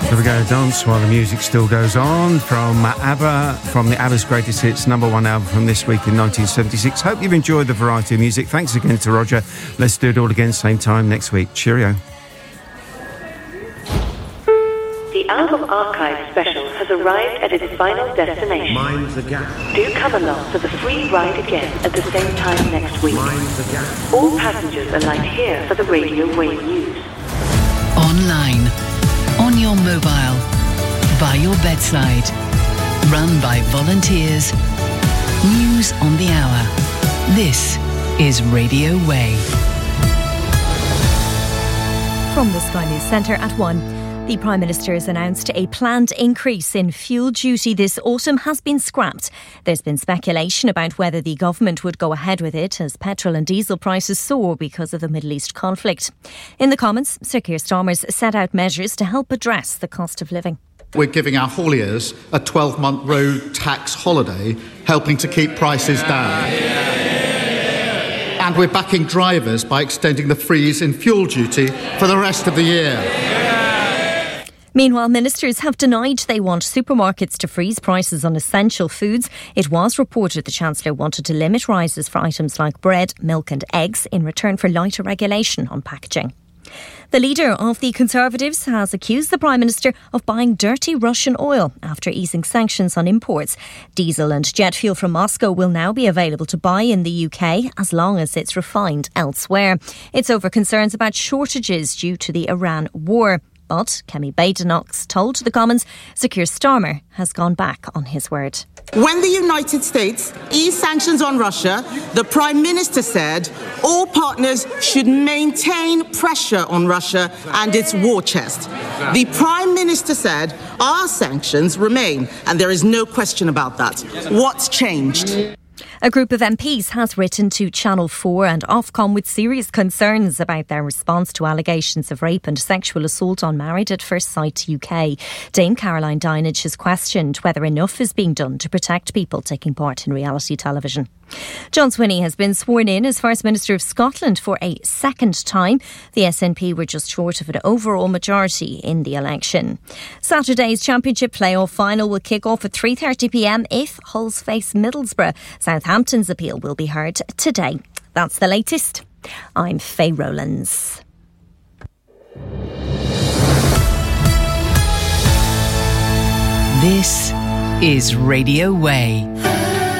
There we go, dance while the music still goes on from ABBA, from the ABBA's Greatest Hits, number one album from this week in 1976. Hope you've enjoyed the variety of music. Thanks again to Roger. Let's do it all again, same time next week. Cheerio. The Album Archive Special has arrived at its final destination. Mind the gap. Do come along for the free ride again at the same time next week. Mind the gap. All passengers alight here for the Radio Wave News. Online, on your mobile, by your bedside, run by volunteers. News on the hour. This is Radio Wave. From the Sky News Centre at 1. The Prime Minister has announced a planned increase in fuel duty this autumn has been scrapped. There's been speculation about whether the government would go ahead with it as petrol and diesel prices soar because of the Middle East conflict. In the Commons, Sir Keir Starmer's set out measures to help address the cost of living. We're giving our hauliers a 12-month road tax holiday, helping to keep prices down. And we're backing drivers by extending the freeze in fuel duty for the rest of the year. Meanwhile, ministers have denied they want supermarkets to freeze prices on essential foods. It was reported the Chancellor wanted to limit rises for items like bread, milk and eggs in return for lighter regulation on packaging. The leader of the Conservatives has accused the Prime Minister of buying dirty Russian oil after easing sanctions on imports. Diesel and jet fuel from Moscow will now be available to buy in the UK as long as it's refined elsewhere. It's over concerns about shortages due to the Iran war. But Kemi Badenoch told the Commons Sir Keir Starmer has gone back on his word. When the United States eased sanctions on Russia, the Prime Minister said all partners should maintain pressure on Russia and its war chest. The Prime Minister said our sanctions remain, and there is no question about that. What's changed? A group of MPs has written to Channel 4 and Ofcom with serious concerns about their response to allegations of rape and sexual assault on Married at First Sight UK. Dame Caroline Dinenage has questioned whether enough is being done to protect people taking part in reality television. John Swinney has been sworn in as First Minister of Scotland for a second time. The SNP were just short of an overall majority in the election. Saturday's Championship playoff final will kick off at 3:30pm if Hulls face Middlesbrough. Southampton's appeal will be heard today. That's the latest. I'm Faye Rowlands. This is Radio Way.